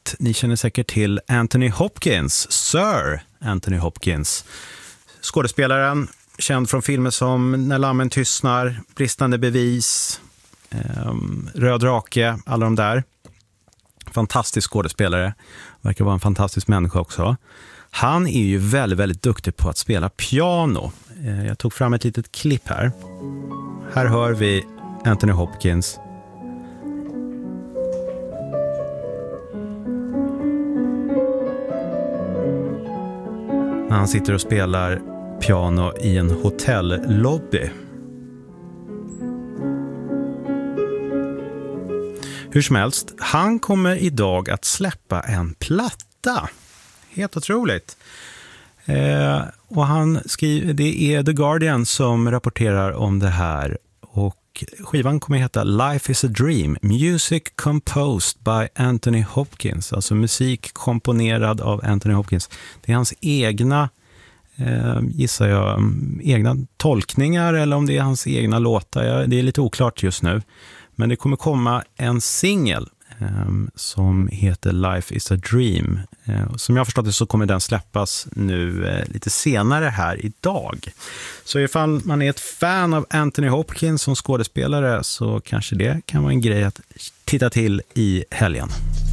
namnet. Ni känner säkert till Anthony Hopkins, Sir Anthony Hopkins. Skådespelaren, känd från filmer som När lammen tystnar, Bristande bevis, Röd rake, alla de där. Fantastisk skådespelare, verkar vara en fantastisk människa också. Han är ju väldigt, väldigt duktig på att spela piano. Jag tog fram ett litet klipp här. Här hör vi Anthony Hopkins. När han sitter och spelar piano i en hotellobby. Hur som helst, han kommer idag att släppa en platta. Helt otroligt. Och han skriver, det är The Guardian som rapporterar om det här. Och skivan kommer att heta Life is a Dream. Music composed by Anthony Hopkins. Alltså musik komponerad av Anthony Hopkins. Det är hans egna, gissar jag, egna tolkningar eller om det är hans egna låtar. Det är lite oklart just nu. Men det kommer komma en singel som heter Life is a Dream. Som jag förstått det så kommer den släppas nu lite senare här idag. Så ifall man är ett fan av Anthony Hopkins som skådespelare så kanske det kan vara en grej att titta till i helgen.